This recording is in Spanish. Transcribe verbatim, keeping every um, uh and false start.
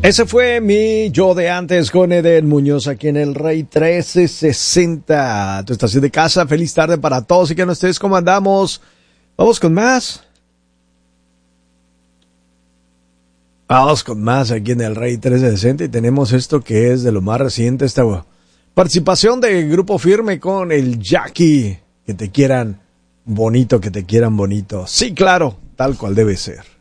Ese fue mi yo de antes con Eden Muñoz aquí en el Rey trece sesenta, tu estación de casa. Feliz tarde para todos y que no estés, ¿cómo andamos? Vamos con más. Vamos con más aquí en el Rey trece sesenta y tenemos esto que es de lo más reciente, esta participación de Grupo Firme con el Jackie. Que te quieran bonito, que te quieran bonito. Sí, claro, tal cual debe ser.